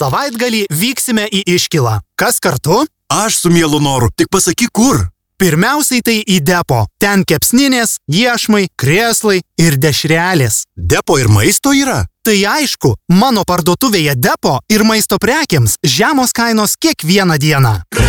Savaitgalį vyksime į Iškilą. Kas kartu? Aš su mielu noru, tik pasakyk kur. Pirmiausiai tai į depo. Ten kepsninės, iešmai, krėslai ir dešrelės. Depo ir maisto yra? Tai aišku, mano parduotuvėje depo ir maisto prekiams žemos kainos kiekvieną dieną.